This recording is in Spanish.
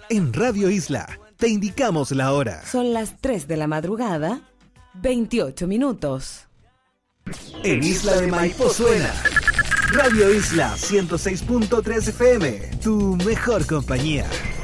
En Radio Isla te indicamos la hora. Son las 3 de la madrugada, 28 minutos. En Isla de Maipo suena Radio Isla 106.3 FM, tu mejor compañía.